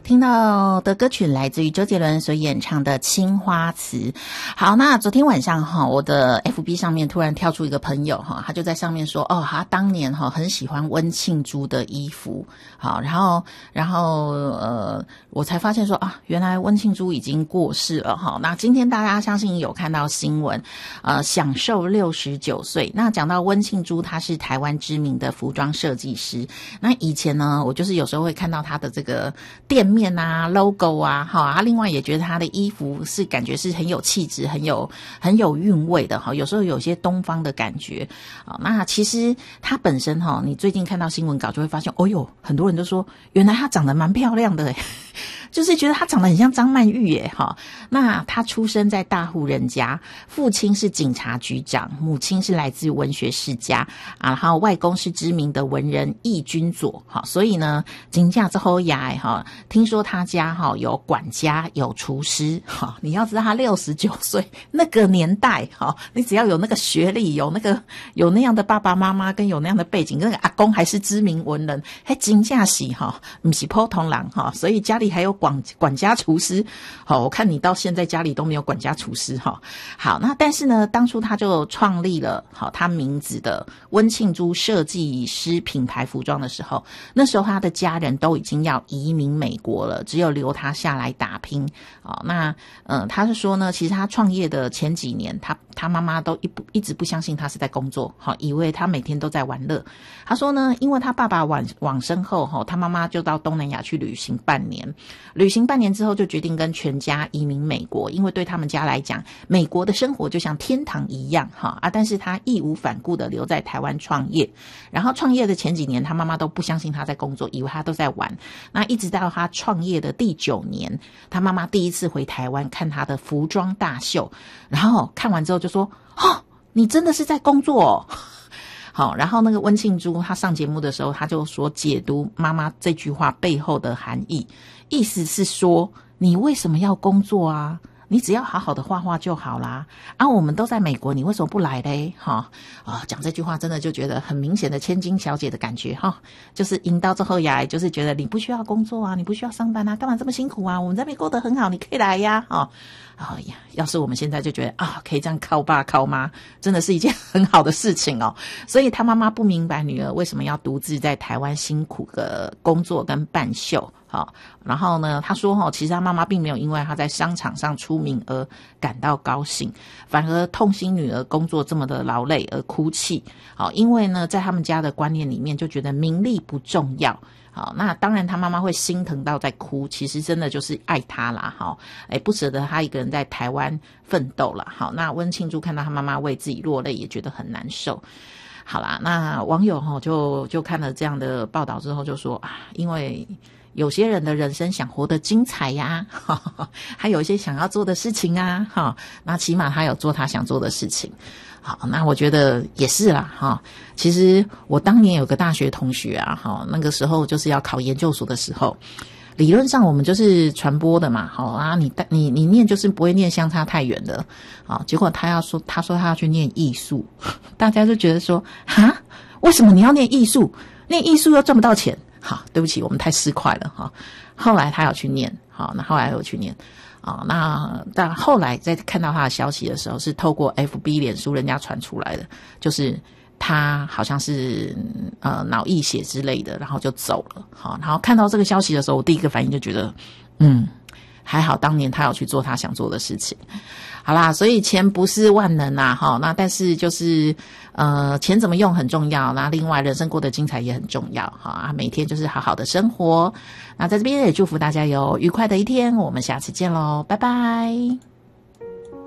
听到的歌曲来自于周杰伦所演唱的《青花瓷》。好，那昨天晚上哈，我的 FB 上面突然跳出一个朋友哈，他就在上面说，哦，他当年哈很喜欢温庆珠的衣服。好，然后我才发现说啊，原来温庆珠已经过世了哈。那今天大家相信有看到新闻，享寿69岁。那讲到温庆珠，她是台湾知名的服装设计师。那以前呢，我就是有时候会看到她的这个店面啊 logo 啊，哈，另外也觉得她的衣服是感觉是很有气质，很有韵味的哈。有时候有些东方的感觉啊。那其实她本身哈，你最近看到新闻稿就会发现，哦哟，很多人都说原来她长得蛮漂亮的就是觉得她长得很像张曼玉耶哈。那她出生在大户人家，父亲是警察局长，母亲是来自文学世家啊，然后外公是知名的文人易君佐哈。所以呢，金价之后呀哈，听说他家哈有管家有厨师哈。你要知道他69岁那个年代哈，你只要有那个学历，有那样的爸爸妈妈跟有那样的背景，那个阿公还是知名文人，还金价喜哈，不是普通人哈。所以家里还有管家厨师。好，我看你到现在家里都没有管家厨师哈。好，那但是呢，当初他就创立了好他名字的温庆珠设计师品牌服装的时候，那时候他的家人都已经要移民美国了，只有留他下来打拼。那他是说呢，其实他创业的前几年，他妈妈都一直不相信他是在工作，好，以为他每天都在玩乐。他说呢，因为他爸爸往生后，他妈妈就到东南亚去旅行半年之后，就决定跟全家移民美国，因为对他们家来讲，美国的生活就像天堂一样但是他义无反顾的留在台湾创业。然后创业的前几年，他妈妈都不相信他在工作，以为他都在玩。那一直到他创业的第9年，他妈妈第一次回台湾看他的服装大秀，然后看完之后就说，你真的是在工作哦。好，然后那个温庆珠他上节目的时候，他就说解读妈妈这句话背后的含义，意思是说，你为什么要工作啊？你只要好好的画画就好啦。我们都在美国，你为什么不来嘞？讲这句话真的就觉得很明显的千金小姐的感觉就是引到之后呀，就是觉得你不需要工作啊，你不需要上班啊，干嘛这么辛苦啊？我们在美国过得很好，你可以来呀。要是我们现在就觉得可以这样靠爸靠妈，真的是一件很好的事情哦。所以他妈妈不明白女儿为什么要独自在台湾辛苦的工作跟办秀。然后呢，他说其实他妈妈并没有因为他在商场上出名而感到高兴，反而痛心女儿工作这么的劳累而哭泣。因为呢，在他们家的观念里面就觉得名利不重要。那当然他妈妈会心疼到在哭，其实真的就是爱他啦。不舍得他一个人在台湾奋斗啦。那温庆珠看到他妈妈为自己落泪，也觉得很难受。好啦，那网友就看了这样的报道之后就说因为有些人的人生想活得精彩呀，还有一些想要做的事情啊，那起码他有做他想做的事情。好，那我觉得也是啦，其实我当年有个大学同学那个时候就是要考研究所的时候，理论上我们就是传播的嘛，你念就是不会念相差太远的，结果他说他要去念艺术，大家就觉得说为什么你要念艺术？念艺术又赚不到钱。对不起，我们太市侩了后来他有去念，那后来有去念但后来在看到他的消息的时候，是透过 FB 脸书人家传出来的，就是他好像是脑溢血之类的，然后就走了。然后看到这个消息的时候，我第一个反应就觉得还好当年他有去做他想做的事情。好啦，所以钱不是万能那但是就是钱怎么用很重要，那另外人生过得精彩也很重要每天就是好好的生活。那在这边也祝福大家有愉快的一天，我们下次见咯，拜拜。